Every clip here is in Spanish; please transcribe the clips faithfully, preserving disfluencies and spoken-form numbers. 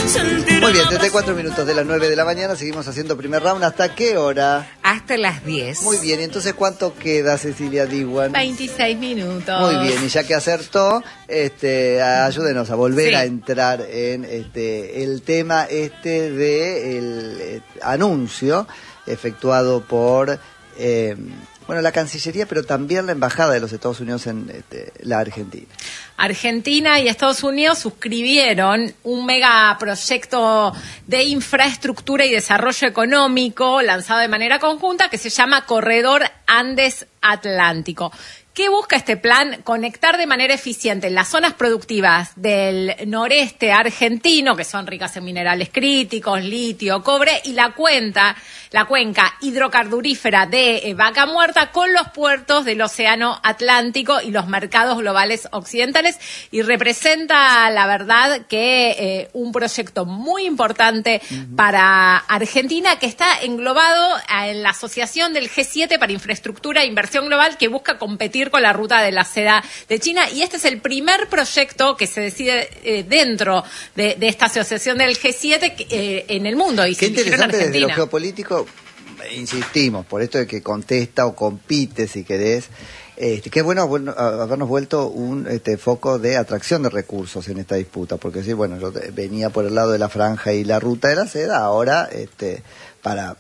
Muy bien, treinta y cuatro minutos de las nueve de la mañana, seguimos haciendo primer round. ¿Hasta qué hora? Hasta las diez. Muy bien, ¿y entonces cuánto queda, Cecilia Diwan? veintiséis minutos. Muy bien, y ya que acertó, este, ayúdenos a volver sí. a entrar en este el tema este de el eh, anuncio efectuado por eh, bueno, la Cancillería, pero también la Embajada de los Estados Unidos en este, la Argentina. Argentina y Estados Unidos suscribieron un megaproyecto de infraestructura y desarrollo económico lanzado de manera conjunta que se llama Corredor Andes Atlántico. ¿Qué busca este plan? Conectar de manera eficiente las zonas productivas del noreste argentino, que son ricas en minerales críticos, litio, cobre, y la cuenta, la cuenca hidrocarburífera de Vaca Muerta con los puertos del Océano Atlántico y los mercados globales occidentales, y representa, la verdad, que eh, un proyecto muy importante uh-huh. para Argentina, que está englobado en la Asociación del G siete para Infraestructura e Inversión Global, que busca competir con la ruta de la seda de China, y este es el primer proyecto que se decide eh, dentro de, de esta asociación del G siete eh, en el mundo. Y qué interesante desde lo geopolítico, insistimos, por esto de que contesta o compite, si querés, este, qué bueno, bueno habernos vuelto un este, foco de atracción de recursos en esta disputa, porque sí, bueno, yo venía por el lado de la franja y la ruta de la seda, ahora este, para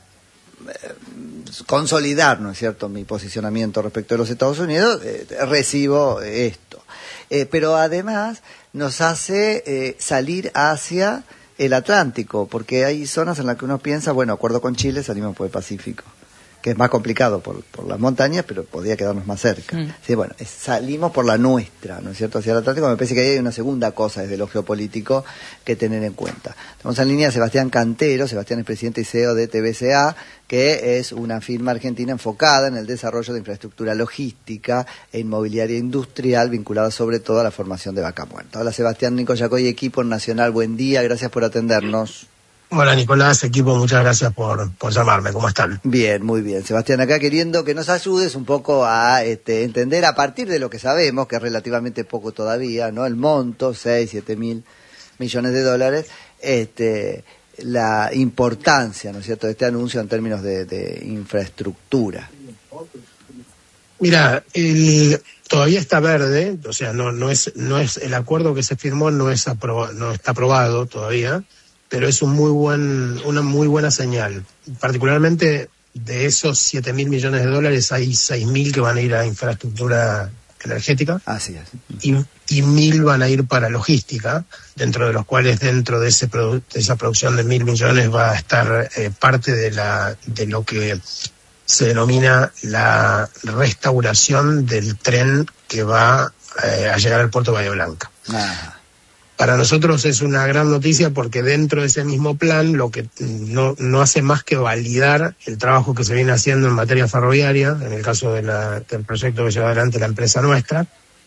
consolidar, ¿no es cierto?, mi posicionamiento respecto de los Estados Unidos, eh, recibo esto. Eh, pero además nos hace eh, salir hacia el Atlántico, porque hay zonas en las que uno piensa, bueno, acuerdo con Chile, salimos por el Pacífico, que es más complicado por, por las montañas, pero podría quedarnos más cerca. Mm. Sí, bueno, es, salimos por la nuestra, ¿no es cierto?, hacia el Atlántico. Me parece que ahí hay una segunda cosa desde lo geopolítico que tener en cuenta. Tenemos en línea a Sebastián Cantero. Sebastián es presidente y C E O de T B C A, que es una firma argentina enfocada en el desarrollo de infraestructura logística e inmobiliaria industrial, vinculada sobre todo a la formación de Vaca Muerta. Hola Sebastián, Nico Yacoy, equipo Nacional, buen día, gracias por atendernos. Hola Nicolás, equipo, muchas gracias por, por llamarme. ¿Cómo están? Bien, muy bien. Sebastián, acá queriendo que nos ayudes un poco a este, entender, a partir de lo que sabemos, que es relativamente poco todavía, ¿no? El monto, seis, siete mil millones de dólares, este, la importancia, ¿no es cierto?, de este anuncio en términos de, de infraestructura. Mira, el, todavía está verde, o sea, no, no es, no es el acuerdo que se firmó no es aproba, no está aprobado todavía, pero es un muy buen, una muy buena señal. Particularmente de esos siete mil millones de dólares hay seis mil que van a ir a infraestructura energética. Así es. Y, y mil van a ir para logística, dentro de los cuales dentro de ese produ- de esa producción de mil millones va a estar eh, parte de la de lo que se denomina la restauración del tren que va eh, a llegar al puerto de Bahía Blanca. Ah. Para nosotros es una gran noticia porque dentro de ese mismo plan lo que no, no hace más que validar el trabajo que se viene haciendo en materia ferroviaria, en el caso de la, del proyecto que lleva adelante la empresa nuestra,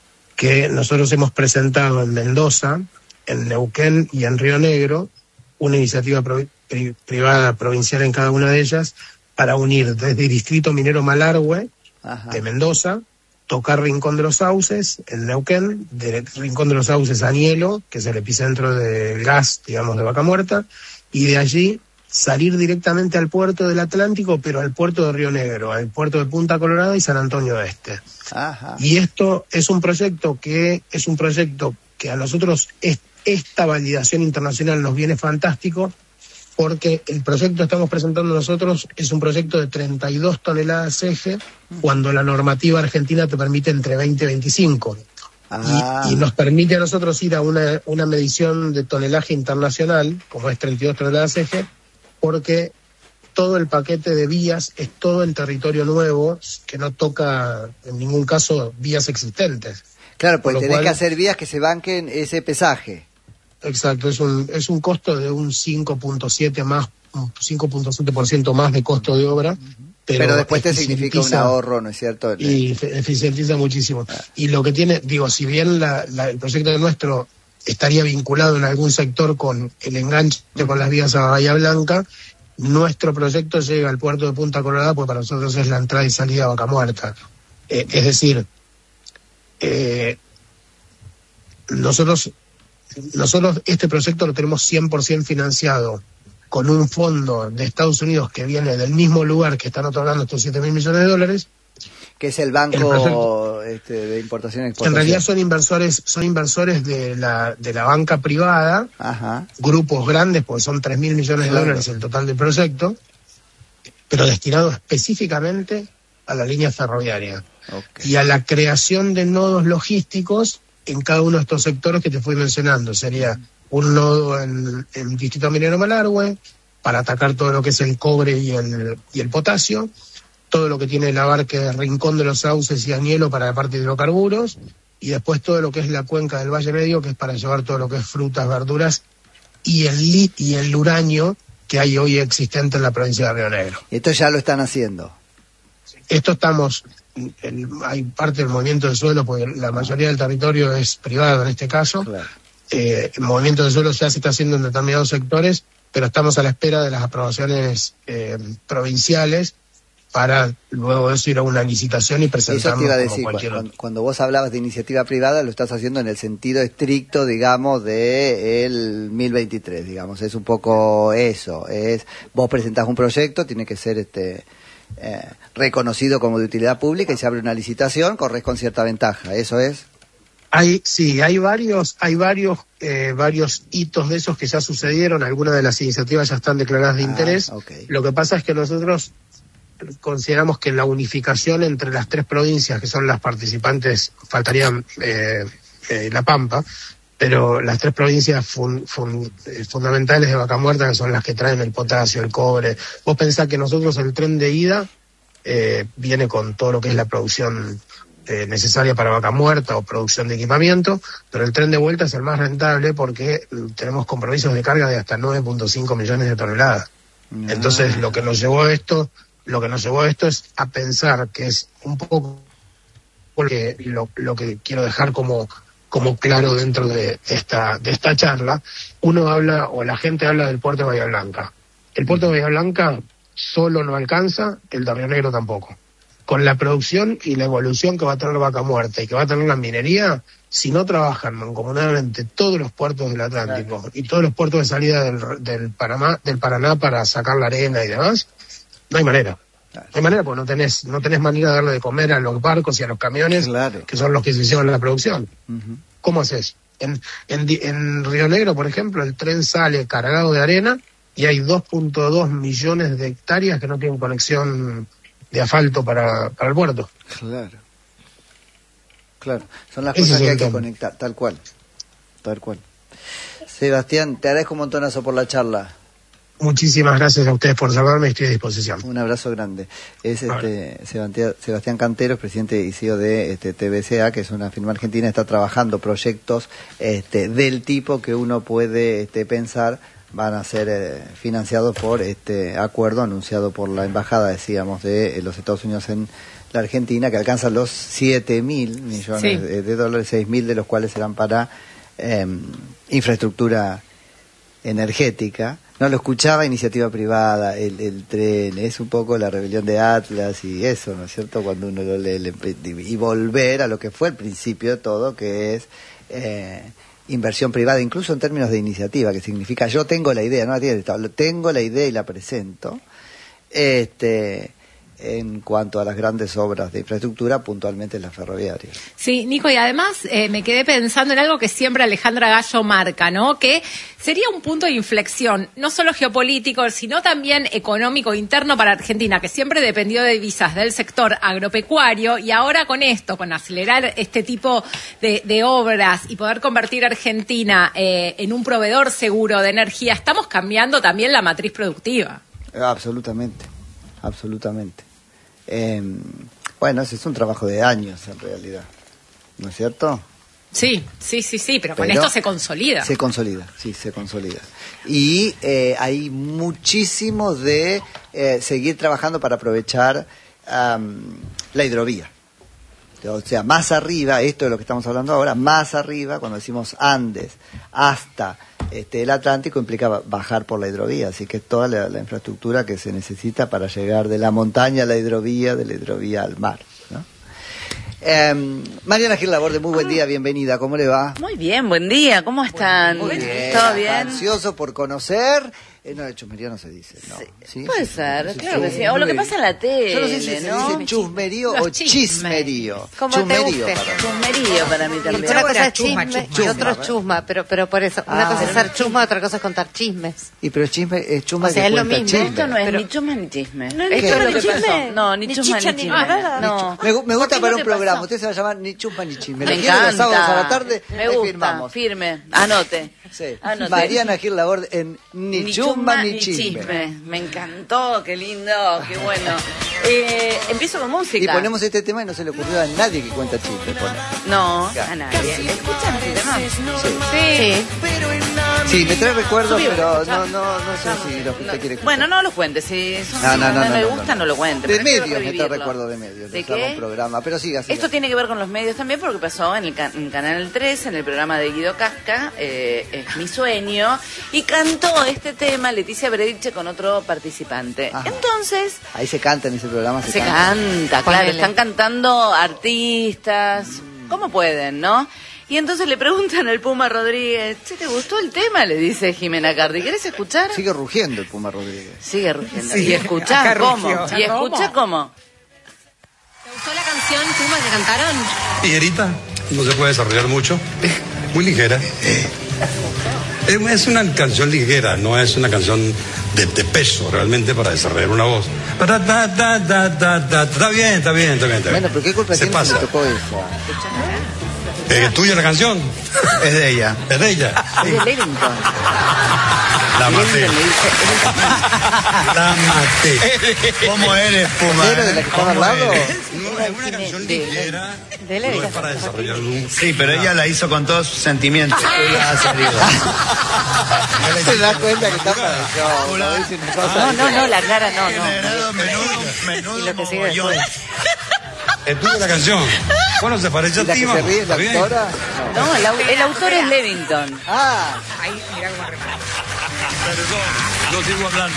que nosotros hemos presentado en Mendoza, en Neuquén y en Río Negro, una iniciativa pro, pri, privada provincial en cada una de ellas, para unir desde el distrito minero Malargüe, Ajá. de Mendoza, tocar Rincón de los Sauces, en Neuquén, de Rincón de los Sauces a Nielo, que es el epicentro del gas, digamos, de Vaca Muerta, y de allí salir directamente al puerto del Atlántico, pero al puerto de Río Negro, al puerto de Punta Colorada y San Antonio Este. Ajá. Y esto es un proyecto que es un proyecto que a nosotros es, esta validación internacional nos viene fantástico, porque el proyecto que estamos presentando nosotros es un proyecto de treinta y dos toneladas eje, cuando la normativa argentina te permite entre veinte y veinticinco. Ah. Y, y nos permite a nosotros ir a una, una medición de tonelaje internacional, como es treinta y dos toneladas eje, porque todo el paquete de vías es todo en territorio nuevo, que no toca en ningún caso vías existentes. Claro, pues tenés cual, que hacer vías que se banquen ese pesaje. Exacto, es un es un costo de un cinco punto siete más, cinco punto siete por ciento más de costo de obra. Pero, pero después te significa un ahorro, ¿no es cierto? Y eficientiza muchísimo. Ah. Y lo que tiene, digo, si bien la, la, el proyecto de nuestro estaría vinculado en algún sector con el enganche uh-huh. con las vías a Bahía Blanca, nuestro proyecto llega al puerto de Punta Colorada, pues para nosotros es la entrada y salida a Vaca Muerta. Eh, es decir, eh, nosotros nosotros este proyecto lo tenemos cien por ciento financiado con un fondo de Estados Unidos que viene del mismo lugar que están otorgando estos siete mil millones de dólares. Que es el Banco el este, de Importación y Exportación. En realidad son inversores son inversores de la de la banca privada, Ajá. grupos grandes, porque son tres mil millones de Claro. dólares el total del proyecto, pero destinado específicamente a la línea ferroviaria Okay. y a la creación de nodos logísticos en cada uno de estos sectores que te fui mencionando. Sería un nodo en el Distrito Minero Malargüe, para atacar todo lo que es el cobre y el, y el potasio, todo lo que tiene el abarque de Rincón de los Sauces y Añelo para la parte de hidrocarburos, y después todo lo que es la cuenca del Valle Medio, que es para llevar todo lo que es frutas, verduras, y el lit y el uranio que hay hoy existente en la provincia de Río Negro. Esto ya lo están haciendo. Esto estamos, el, hay parte del movimiento del suelo, porque la mayoría del territorio es privado en este caso. Claro. Eh, el movimiento del suelo ya se está haciendo en determinados sectores, pero estamos a la espera de las aprobaciones eh, provinciales para luego de eso ir a una licitación y presentarnos. Eso te iba a como decir, cualquier cuando, otro. cuando vos hablabas de iniciativa privada, lo estás haciendo en el sentido estricto, digamos, de el mil veintitrés, digamos, es un poco eso, es vos presentás un proyecto, tiene que ser este eh, reconocido como de utilidad pública y se abre una licitación, corres con cierta ventaja, ¿eso es? Hay, sí, hay varios, hay varios, eh, varios hitos de esos que ya sucedieron, algunas de las iniciativas ya están declaradas de Ah, interés. okay. Lo que pasa es que nosotros consideramos que la unificación entre las tres provincias que son las participantes, faltarían eh, eh, La Pampa, pero las tres provincias fun, fun, eh, fundamentales de Vaca Muerta, que son las que traen el potasio, el cobre. Vos pensás que nosotros el tren de ida eh, viene con todo lo que es la producción eh, necesaria para Vaca Muerta o producción de equipamiento, pero el tren de vuelta es el más rentable porque tenemos compromisos de carga de hasta nueve punto cinco millones de toneladas. Ah. Entonces lo que nos llevó a esto Lo que nos llevó a esto es a pensar que es un poco porque lo, lo que quiero dejar como, como claro dentro de esta, de esta charla. Uno habla, o la gente habla del puerto de Bahía Blanca. El puerto de Bahía Blanca solo no alcanza, el de Río Negro tampoco. Con la producción y la evolución que va a tener Vaca Muerta y que va a tener la minería, si no trabajan mancomunadamente todos los puertos del Atlántico, claro, y todos los puertos de salida del, del, Paraná, del Paraná para sacar la arena y demás, no hay manera. Claro. No hay manera porque no tenés, no tenés manera de darle de comer a los barcos y a los camiones, claro, que son los que se llevan la producción. Uh-huh. ¿Cómo haces? En, en, en Río Negro, por ejemplo, el tren sale cargado de arena y hay dos punto dos millones de hectáreas que no tienen conexión de asfalto para, para el puerto. Claro. Claro. Son las cosas que hay que conectar, tal cual. Tal cual. Sebastián, te agradezco un montonazo por la charla. Muchísimas gracias a ustedes por llamarme, estoy a disposición. Un abrazo grande. Es este Sebastián, Sebastián Canteros, presidente y C E O de este, T B C A, que es una firma argentina, está trabajando proyectos este, del tipo que uno puede este, pensar van a ser eh, financiados por este acuerdo anunciado por la embajada, decíamos, de eh, los Estados Unidos en la Argentina, que alcanza los siete mil millones sí. de, de dólares, seis mil de los cuales serán para eh, infraestructura energética. No lo escuchaba, iniciativa privada, el, el tren, es un poco la rebelión de Atlas y eso, ¿no es cierto? Cuando uno lo lee, le, y volver a lo que fue el principio de todo, que es eh, inversión privada, incluso en términos de iniciativa, que significa yo tengo la idea, no la tiene el Estado, tengo la idea y la presento, este en cuanto a las grandes obras de infraestructura, puntualmente las ferroviarias. Sí, Nico, y además eh, me quedé pensando en algo que siempre Alejandra Gallo marca, ¿no? Que sería un punto de inflexión, no solo geopolítico, sino también económico interno para Argentina, que siempre dependió de divisas del sector agropecuario, y ahora con esto, con acelerar este tipo de, de obras y poder convertir a Argentina eh, en un proveedor seguro de energía, estamos cambiando también la matriz productiva. Absolutamente, absolutamente. Eh, bueno, ese es un trabajo de años en realidad, ¿no es cierto? Sí, sí, sí, sí, pero, pero con esto se consolida. Se consolida, sí, se consolida. Y eh, hay muchísimo de eh, seguir trabajando para aprovechar um, la hidrovía. O sea, más arriba, esto de lo que estamos hablando ahora, más arriba, cuando decimos Andes, hasta este, el Atlántico, implicaba bajar por la hidrovía. Así que toda la, la infraestructura que se necesita para llegar de la montaña a la hidrovía, de la hidrovía al mar, ¿no? Eh, Mariana Gil Laborde, muy buen día, bienvenida, ¿cómo le va? Muy bien, buen día, ¿cómo están? Muy bien, ¿Todo bien? ansioso por conocer. Eh, no, de chusmería no se dice, ¿no? Sí, ¿Sí? puede Sí, ser, sí, claro sí, que sí. O lo que pasa en la tele, Yo no sé si se ¿no? dice chusmerío Los o chismes. chismerío. Como te Chusmerío, guste. para mí. Chusmerío para mí Y también. una cosa es Chusma, chisme chusma. y otro es Chusma, chusma, pero, pero por eso. Una Ah. cosa es ser chusma, otra cosa es contar chismes. Y pero chisme, es chusma O sea, que es lo cuenta mismo. chisme. Esto no es Pero- ni chusma ni chisme. No es Esto ni es chusma lo ni que chisme. pasó. No, ni, Ni chusma chicha ni ni chisme. nada. No. Me, gu- me gusta ¿Qué es para lo un que programa, pasó? usted se va a llamar ni chusma ni chisme. Me Lo quiere los encanta. sábados a la tarde, Me le gusta, firmamos. firme. Anote. Sí. Anote. Mariana Gil Laborde en Ni, chumba ni chisme. Me encantó, qué lindo, qué bueno. Eh, empiezo con música. Y ponemos este tema y no se le ocurrió a nadie que cuenta chisme. pone. No, Ya. a nadie. ¿Escuchan este tema? Sí. Sí. Sí, me trae recuerdos, Subí, pero escuchá. no, no, no sé si los que usted quiere escuchar. Bueno, no lo cuente. Si, son- No, si no, no, no no, le no, gusta, no. no lo cuente. De Prefiero medios, me trae revivirlo. recuerdo de medios. ¿De les hago qué? un programa, pero siga, siga. Esto tiene que ver con los medios también porque pasó en el ca- en Canal tres, en el programa de Guido Casca, eh, Es mi sueño, y cantó este tema Leticia Brediche con otro participante. Ajá. Entonces, Ahí se canta en ese programa, se, se canta. canta, claro, Ponele. están cantando artistas, ¿cómo pueden, no? Y entonces le preguntan al Puma Rodríguez, che, ¿te gustó el tema? Le dice Jimena Cardi, ¿querés escuchar? Sigue rugiendo el Puma Rodríguez. Sigue rugiendo. Sí, y escuchá acá cómo. rugió. Y escuchá cómo. ¿Te gustó la canción Puma que cantaron? Ligerita, no se puede desarrollar mucho, es muy ligera. Es, es una canción ligera, no es una canción de, de peso realmente para desarrollar una voz. Ta, ta, ta, ta, ta, ta, Está bien, está bien, está bien. Está bien. Bueno, pero ¿qué culpa se tiene que pasa. me tocó esa? ¿Es tuya la canción? Es de ella. Es de ella. Es de Levington. La maté. Levington le dice, La maté. ¿Cómo eres, Puma? ¿Era de la que estaba al ¿Cómo lado? eres? No, es una canción ligera, De no es Levington. para desarrollar un... Sí, pero ella la hizo con todos sus sentimientos. Ella ha salido. Se da cuenta que está para el show, Hola. no dicen cosas. no, no, no, la cara no, no. Generado menudo, menudo Y lo que sigue mogollón. después. Es tuya la canción. Bueno, se parece ¿Y a la ti, que se mamá. ríe es la ¿Está bien? actora? No. No, el, au- el autor es Levington. Ah, Ahí, mirá cómo remata. Perdón, no sigo hablando.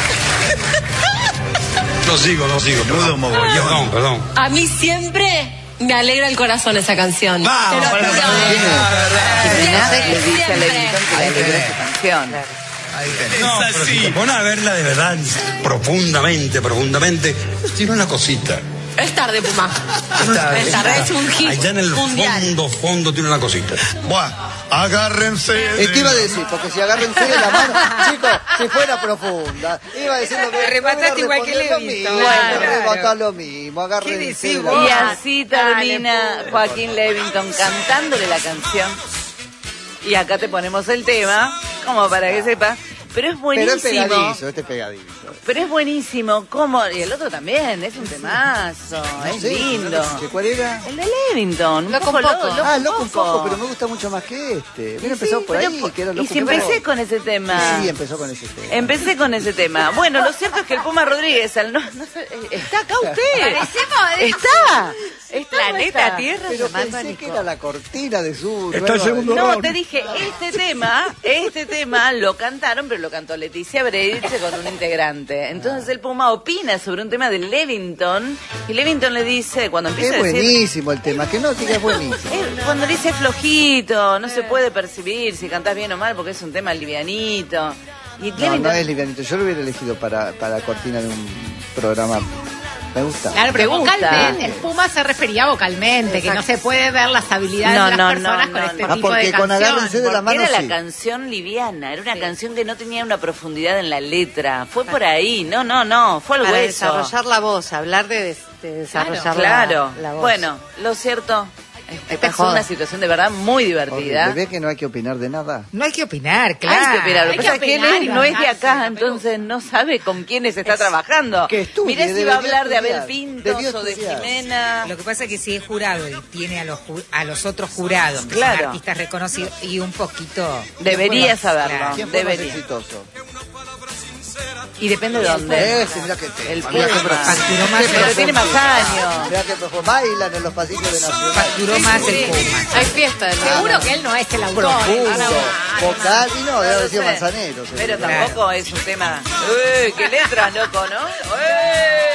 No sigo, no sigo. Menudo Perdón, mogollón. perdón. perdón. A mí siempre me alegra el corazón esa canción. Vamos, Te lo para juro. la Jimena Siempre, le dice a siempre. Levington que le alegra su canción. Ahí tenés. No, pero si te pones a verla de verdad, profundamente, profundamente, tiene una cosita. Es tarde, Puma. tarde. Es tarde, es un hit Allá en el mundial. fondo, fondo tiene una cosita. Buah, agárrense. ¿y qué iba a decir? Porque si agarran serio la mano, chicos, si fuera profunda, iba a decir lo mismo. Remataste igual que responder lo Levington. mismo, Claro. rebata lo mismo, ¿Qué agárrense decís de la vos? Y mano. así Dale, termina Puma. Joaquín Levington cantándole la canción. Y acá te ponemos el tema, como para que sepa. Pero es Pero buenísimo. es pegadizo, este es pegadizo. Pero es buenísimo. Como, y el otro también, es un temazo. Es Sí, lindo. no sé, ¿cuál era? El de Levington. un Loco poco un poco. loco, Ah, loco un poco. poco, pero me gusta mucho más que este. Hubiera Sí, empezado por pero ahí, po- que era Y loco si que empecé vos. con ese tema. Sí, empezó con ese tema. Empecé con ese tema. Bueno, lo cierto es que el Puma Rodríguez, al no, no sé, está acá usted. Está. Está. Planeta está. Tierra Pero llamando a pensé Nico. que era la cortina de su... Está el nueva- segundo No, round. te dije, este tema, este tema lo cantaron, pero lo cantó Leticia Brediche con un integrante. Entonces el Puma opina sobre un tema de Levington y Levington le dice, cuando empieza Es a decir... buenísimo el tema, que no diga es buenísimo. Es- cuando dice flojito, no se puede percibir si cantás bien o mal porque es un tema livianito. Y No, Levington- no es livianito. Yo lo hubiera elegido para, para cortina de un programa. Me gusta. Claro, pero ¿Te gusta? vocalmente, el Puma se refería vocalmente, que no se puede ver las habilidades No, de las no, personas no, con no, este no. Ah, tipo de porque con canción. agárrense de la Porque mano era sí. la canción liviana, era una canción que no tenía una profundidad en la letra. Fue por ahí, no, no, no, fue al Para hueso. desarrollar la voz, hablar de, de desarrollar la- Claro. la, voz. Bueno, lo cierto es que Te pasó jodas. una situación de verdad muy divertida. ¿Ve que no hay que opinar de nada? No hay que opinar, claro. Hay que opinar. Lo Hay que pasa es que él opinar es- y no es de bancarse acá, la entonces no sabe con quiénes está trabajando. Que estudie, Mirá si va a debería hablar de Abel estudiar. Pintos Debió o de estudiar. Jimena. Lo que pasa es que si es jurado y tiene a los ju- a los otros jurados, que Claro. son artistas reconocidos, y un poquito... Debería saberlo. Claro. ¿Quién fue más Debería. exitoso? Y depende de dónde. Ese, mirá que te- El mirá que Puma. profundo. Facturó más Pero el tiene Puma. más años. Mirá que profundo. Bailan en los pasillos de Nacional. Facturó más el sí. Puma. Hay fiesta del Seguro que él no es el autor. Profundo, Ana, vocal, y no, debe haber sido sé. Manzanero. seguro. Pero tampoco es un tema. ¡Uy, qué letra, loco, ¿no? ¡Uy!